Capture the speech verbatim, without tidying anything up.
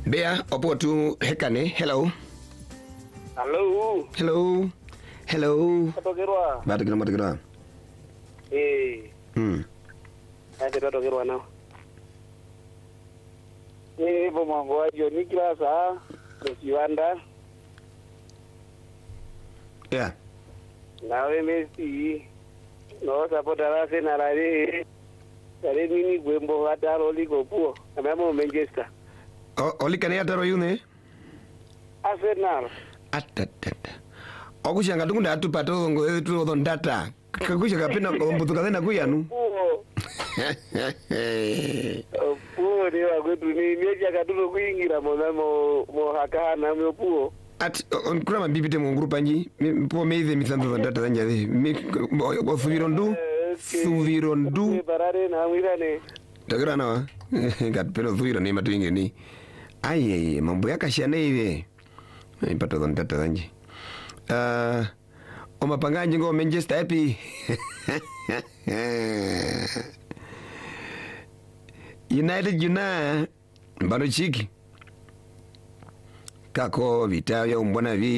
Bea opo tu hekane. Hello. Hello. Hello. Hello. Katokerwa. Bado kila mmoja kila. Eh. Hmm. Ate katokerwa nao. Eh, bomango ajo ni klasa. Resiwanda. Yeah. Nawe Messi. No sapota la sena la re. Sare nini gwembo ataro ligo puo. Amamo Manchester. O oli kane ataro yune. Arsenal. Atata. Okushanga tukunda atupato ngo tu don data. Kakusha kapena mbutuka tena kuyanu. Puo. Puo ni wa kwetu ni meja katulo kuingira mona mo mo hakana mo puo. At on kuna mabibite mu grupa nji po meize mitando don data zanja de. Mi ofuvirondu. Suvirondu. Barare na mwirane. Tagira na gatpeno thuviro ni matu ingi ni. Ai mambo yakashana hivi. Ipata don data zanje. Uh, Omapanganji ngo Manchester happy. United Juna Bado chiki Kako vita ya umbwana vi